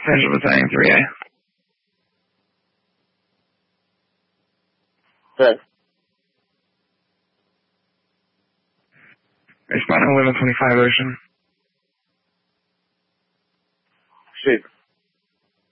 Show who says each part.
Speaker 1: Central Battalion 3A.
Speaker 2: Good.
Speaker 1: Responding 1125 Ocean.
Speaker 2: Shoot.